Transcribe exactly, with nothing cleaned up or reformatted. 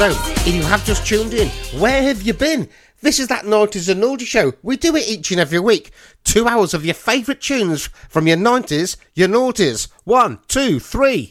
So, if you have just tuned in, where have you been? This is that nineties and Naughty Show. We do it each and every week. Two hours of your favourite tunes from your nineties, your noughties. One, two, three.